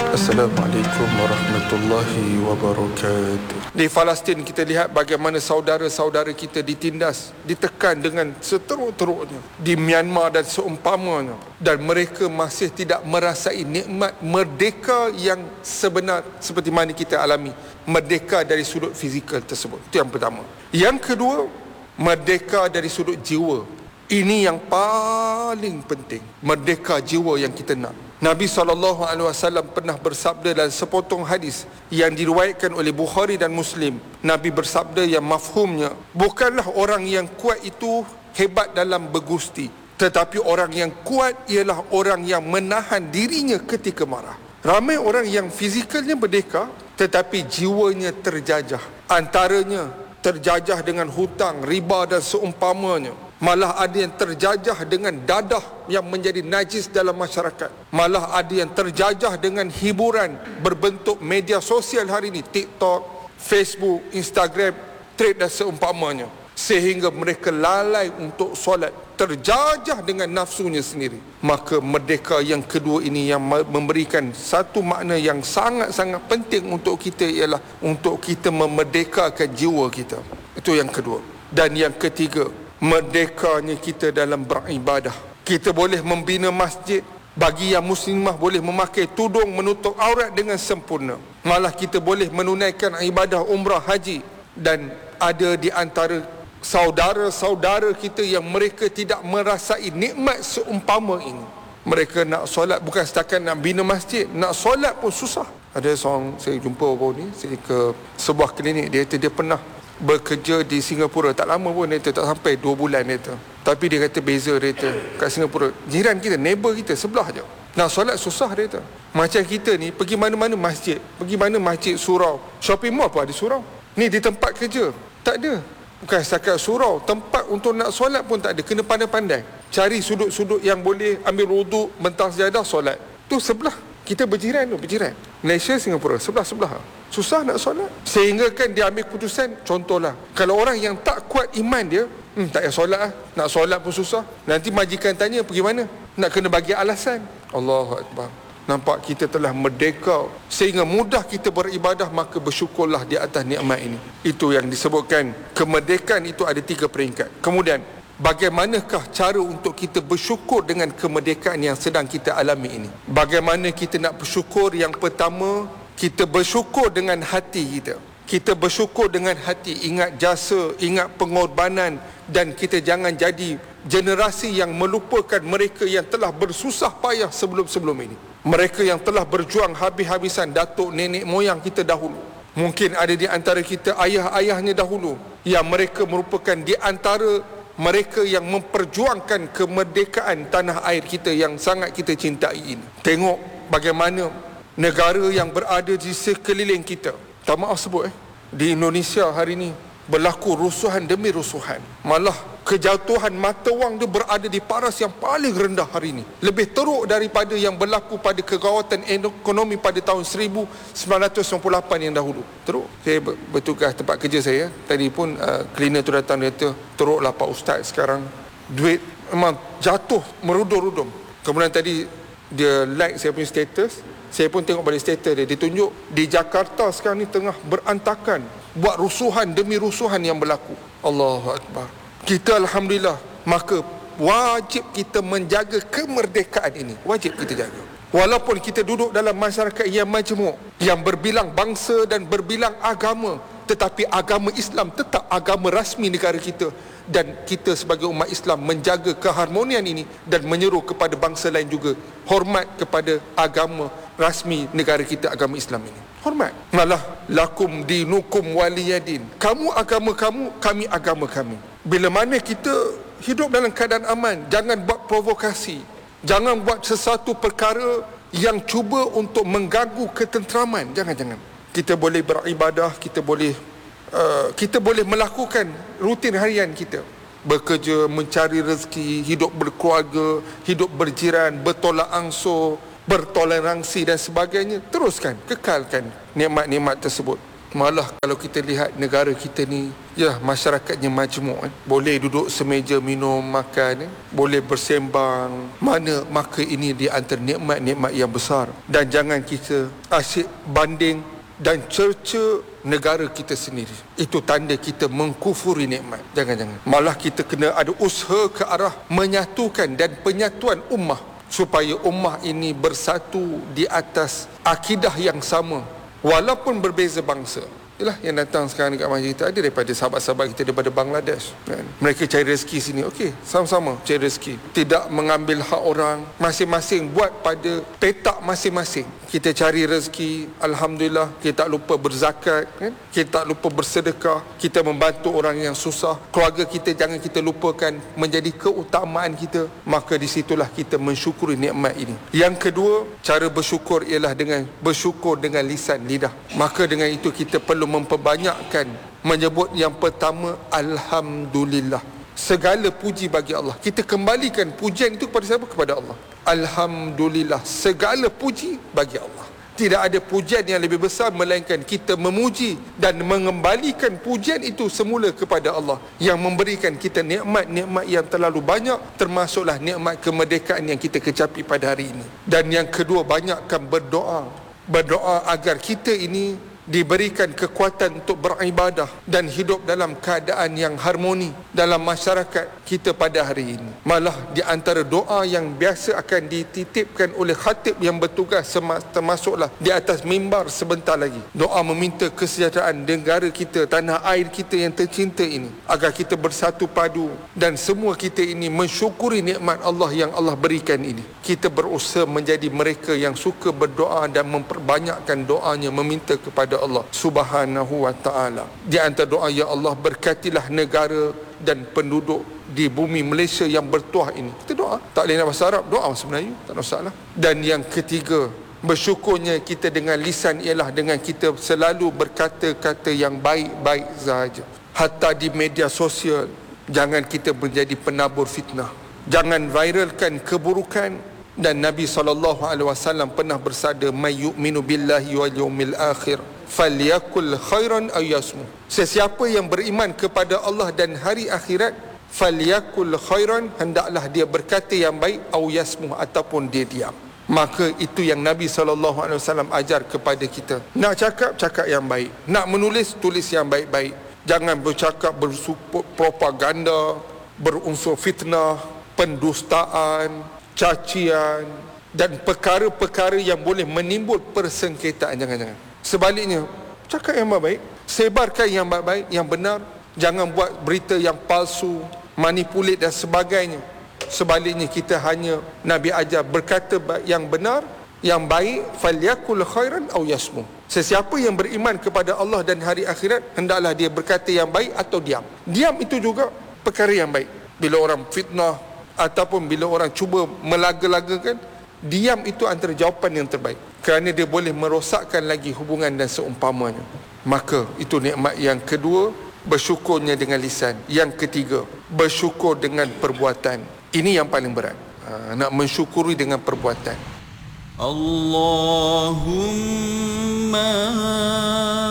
Assalamualaikum warahmatullahi wabarakatuh. Di Palestin kita lihat bagaimana saudara-saudara kita ditindas, ditekan dengan seteruk-teruknya. Di Myanmar dan seumpamanya. Dan mereka masih tidak merasai nikmat merdeka yang sebenar seperti mana kita alami. Merdeka dari sudut fizikal tersebut. Itu yang pertama. Yang kedua, merdeka dari sudut jiwa. Ini yang paling penting. Merdeka jiwa yang kita nak. Nabi SAW pernah bersabda dalam sepotong hadis yang diriwayatkan oleh Bukhari dan Muslim. Nabi bersabda yang mafhumnya, bukanlah orang yang kuat itu hebat dalam bergusti, tetapi orang yang kuat ialah orang yang menahan dirinya ketika marah. Ramai orang yang fizikalnya merdeka tetapi jiwanya terjajah. Antaranya terjajah dengan hutang, riba dan seumpamanya. Malah ada yang terjajah dengan dadah yang menjadi najis dalam masyarakat. Malah ada yang terjajah dengan hiburan berbentuk media sosial hari ini, TikTok, Facebook, Instagram, Thread dan seumpamanya. Sehingga mereka lalai untuk solat, terjajah dengan nafsunya sendiri. Maka merdeka yang kedua ini yang memberikan satu makna yang sangat-sangat penting untuk kita, ialah untuk kita memerdekakan jiwa kita. Itu yang kedua. Dan yang ketiga, merdekanya kita dalam beribadah. Kita boleh membina masjid. Bagi yang muslimah boleh memakai tudung menutup aurat dengan sempurna. Malah kita boleh menunaikan ibadah umrah haji. Dan ada di antara saudara-saudara kita yang mereka tidak merasai nikmat seumpama ini. Mereka nak solat bukan setakat nak bina masjid, nak solat pun susah. Ada seorang saya jumpa baru ni, saya ke sebuah klinik, dia kata dia pernah bekerja di Singapura. Tak lama pun dia tak sampai 2 bulan dia tu. Tapi dia kata beza dia tu kat Singapura, jiran kita, neighbor kita sebelah je, nak solat susah dia tu. Macam kita ni pergi mana-mana masjid, pergi mana masjid surau, shopping mall pun ada surau. Ni di tempat kerja tak ada. Bukan setakat surau, tempat untuk nak solat pun tak ada. Kena pandai-pandai cari sudut-sudut yang boleh ambil wuduk, bentang sejadah, solat. Tu sebelah. Kita berjiran tu, berjiran. Malaysia, Singapura, sebelah-sebelah. Susah nak solat. Sehingga kan dia ambil keputusan, contohlah, kalau orang yang tak kuat iman dia, tak payah solat lah. Nak solat pun susah. Nanti majikan tanya, pergi mana? Nak kena bagi alasan. Allahu Akbar. Nampak kita telah merdeka sehingga mudah kita beribadah, maka bersyukurlah di atas nikmat ini. Itu yang disebutkan kemerdekaan itu ada 3 peringkat. Kemudian, bagaimanakah cara untuk kita bersyukur dengan kemerdekaan yang sedang kita alami ini? Bagaimana kita nak bersyukur? Yang pertama, kita bersyukur dengan hati kita. Kita bersyukur dengan hati, ingat jasa, ingat pengorbanan, dan kita jangan jadi generasi yang melupakan mereka yang telah bersusah payah sebelum-sebelum ini. Mereka yang telah berjuang habis-habisan, datuk nenek moyang kita dahulu. Mungkin ada di antara kita ayah-ayahnya dahulu, yang mereka merupakan di antara mereka yang memperjuangkan kemerdekaan tanah air kita yang sangat kita cintai ini. Tengok bagaimana negara yang berada di sekeliling kita, tak maaf sebut di Indonesia hari ini berlaku rusuhan demi rusuhan. Malah kejatuhan mata wang dia berada di paras yang paling rendah hari ini. Lebih teruk daripada yang berlaku pada kegawatan ekonomi pada tahun 1998 yang dahulu. Teruk. Saya bertugas tempat kerja saya. Tadi pun cleaner tu datang, dia kata, teruklah Pak Ustaz sekarang. Duit memang jatuh merudum-rudum. Kemudian tadi dia like saya punya status. Saya pun tengok balik status dia. Dia tunjuk di Jakarta sekarang ni tengah berantakan, buat rusuhan demi rusuhan yang berlaku. Allahu Akbar. Kita alhamdulillah, maka wajib kita menjaga kemerdekaan ini. Wajib kita jaga. Walaupun kita duduk dalam masyarakat yang majmuk, yang berbilang bangsa dan berbilang agama, tetapi agama Islam tetap agama rasmi negara kita. Dan kita sebagai umat Islam menjaga keharmonian ini dan menyeru kepada bangsa lain juga hormat kepada agama rasmi negara kita, agama Islam ini. Hormat. Malah lakum dinukum waliyadin. Kamu agama kamu, kami agama kami. Bila mana kita hidup dalam keadaan aman, jangan buat provokasi. Jangan buat sesuatu perkara yang cuba untuk mengganggu ketenteraman. Jangan. Kita boleh beribadah, kita boleh melakukan rutin harian kita. Bekerja, mencari rezeki, hidup berkeluarga, hidup berjiran, bertolak ansur, bertoleransi dan sebagainya. Teruskan, kekalkan nikmat-nikmat tersebut. Malah kalau kita lihat negara kita ni, ya masyarakatnya majmuk kan? Boleh duduk semeja minum makan, boleh bersembang, mana maka ini di antara nikmat-nikmat yang besar. Dan jangan kita asyik banding dan cerca negara kita sendiri. Itu tanda kita mengkufuri nikmat. Jangan-jangan. Malah kita kena ada usaha ke arah menyatukan dan penyatuan ummah, supaya ummah ini bersatu di atas akidah yang sama walaupun berbeza bangsa. Itulah yang datang sekarang dekat masjid kita, ada daripada sahabat-sahabat kita daripada Bangladesh kan? Mereka cari rezeki sini, okey, sama-sama cari rezeki, tidak mengambil hak orang, masing-masing buat pada petak masing-masing. Kita cari rezeki, alhamdulillah, kita tak lupa berzakat kan? Kita tak lupa bersedekah, kita membantu orang yang susah. Keluarga kita jangan kita lupakan menjadi keutamaan kita. Maka di situlah kita mensyukuri nikmat ini. Yang kedua, cara bersyukur ialah dengan bersyukur dengan lisan lidah. Maka dengan itu kita perlu memperbanyakkan menyebut yang pertama, alhamdulillah. Segala puji bagi Allah. Kita kembalikan pujian itu kepada siapa? Kepada Allah. Alhamdulillah. Segala puji bagi Allah. Tidak ada pujian yang lebih besar melainkan kita memuji dan mengembalikan pujian itu semula kepada Allah yang memberikan kita nikmat-nikmat yang terlalu banyak, termasuklah nikmat kemerdekaan yang kita kecapi pada hari ini. Dan yang kedua, banyakkan berdoa. Berdoa agar kita ini diberikan kekuatan untuk beribadah dan hidup dalam keadaan yang harmoni dalam masyarakat kita pada hari ini. Malah di antara doa yang biasa akan dititipkan oleh khatib yang bertugas, termasuklah di atas mimbar sebentar lagi, doa meminta kesejahteraan negara kita, tanah air kita yang tercinta ini, agar kita bersatu padu dan semua kita ini mensyukuri nikmat Allah yang Allah berikan ini. Kita berusaha menjadi mereka yang suka berdoa dan memperbanyakkan doanya meminta kepada Allah Subhanahu wa ta'ala. Di antara doa, ya Allah, berkatilah negara dan penduduk di bumi Malaysia yang bertuah ini. Kita doa, tak boleh nak bahasa Arab, doa bahasa Melayu, tak ada masalah. Dan yang ketiga, bersyukurnya kita dengan lisan ialah dengan kita selalu berkata-kata yang baik-baik sahaja. Hatta di media sosial, jangan kita menjadi penabur fitnah, jangan viralkan keburukan. Dan Nabi SAW pernah bersabda, may yu'minu billahi wal yawmil akhir falyakul khairan aw yasmut. Sesiapa yang beriman kepada Allah dan hari akhirat, falyakul khairan, hendaklah dia berkata yang baik, aw yasmut, ataupun dia diam. Maka itu yang Nabi SAW ajar kepada kita. Nak cakap, cakap yang baik. Nak menulis, tulis yang baik-baik. Jangan bercakap propaganda, berunsur fitnah, pendustaan, cacian dan perkara-perkara yang boleh menimbul persengketaan. Jangan-jangan. Sebaliknya, cakap yang baik, sebarkan yang baik, yang benar. Jangan buat berita yang palsu, manipulat dan sebagainya. Sebaliknya, kita hanya Nabi ajar berkata yang benar, yang baik, falyakul khairan aw yasmut. Sesiapa yang beriman kepada Allah dan hari akhirat, hendaklah dia berkata yang baik atau diam. Diam itu juga perkara yang baik. Bila orang fitnah ataupun bila orang cuba melaga-lagakan, diam itu antara jawapan yang terbaik, kerana dia boleh merosakkan lagi hubungan dan seumpamanya. Maka itu nikmat yang kedua, bersyukurnya dengan lisan. Yang ketiga, bersyukur dengan perbuatan. Ini yang paling berat, nak mensyukuri dengan perbuatan. Allahumma